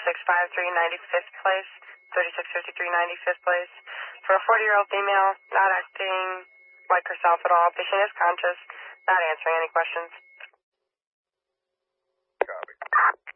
3653 95th Place, 3653 95th Place. For a 40-year-old female, not acting like herself at all. Patient is conscious, not answering any questions. Copy.